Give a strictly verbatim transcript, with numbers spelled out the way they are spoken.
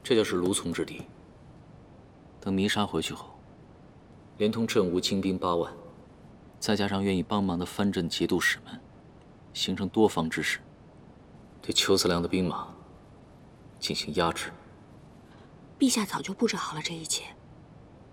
这就是卢从之地。 等弥沙回去后， 连同镇吴精兵八万， 再加上愿意帮忙的藩镇节度使们，形成多方之势， 对邱子良的兵马进行压制。 陛下早就布置好了这一切。